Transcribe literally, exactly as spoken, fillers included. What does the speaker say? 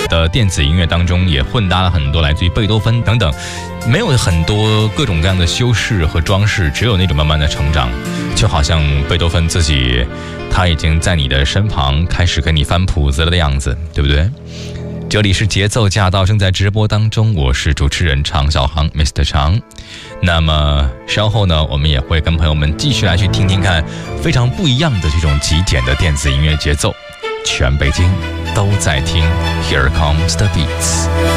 的电子音乐当中也混搭了很多来自于贝多芬等等，没有很多各种各样的修饰和装饰，只有那种慢慢的成长，就好像贝多芬自己他已经在你的身旁开始跟你翻谱子了的样子，对不对？这里是节奏驾到，正在直播当中，我是主持人常小航 Mister 常。那么稍后呢，我们也会跟朋友们继续来去听听看非常不一样的这种极简的电子音乐节奏，全北京都在听 Here Comes the Beats。